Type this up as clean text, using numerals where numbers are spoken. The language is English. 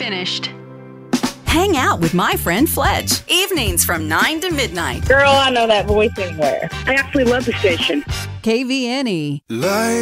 finished. Hang out with my friend Fletch. Evenings from 9 to midnight. Girl, I know that voice anywhere. I absolutely love the station. KVNE. Life